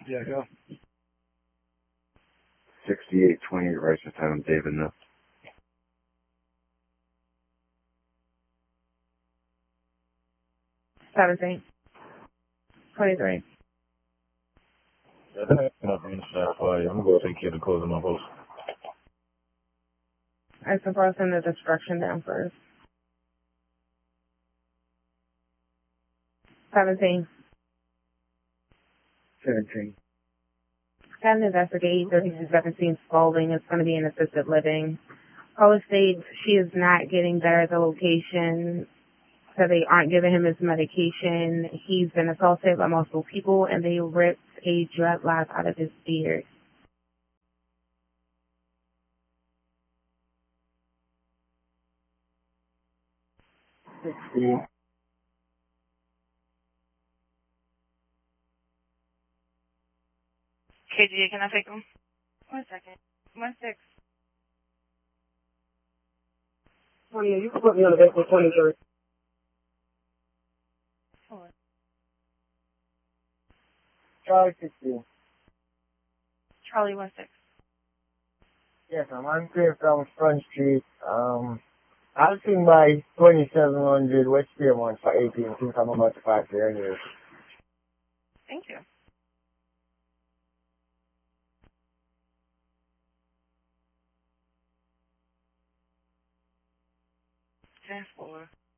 Yeah, go. 6820 Righteous Town, David Nuff. 17. 23. Yeah, that's not being shot for you. I'm going to take care of the closing my post. I suppose send the destruction down first. 17. 17. Got an investigate 3217 Spalding. It's going to be an assisted living. Caller states she is not getting better at the location, so they aren't giving him his medication. He's been assaulted by multiple people, and they ripped a dreadlock out of his beard. KGA, can I take them? 1 second. 1 6. 20, you can put me on the bed for 23. 4. Charlie 16. Charlie 1 6. Yes, I'm unclear from Front Street. I've seen by 2700 West Fairmont for 18 since I'm about to pass there anyway. Thank you. 10-4.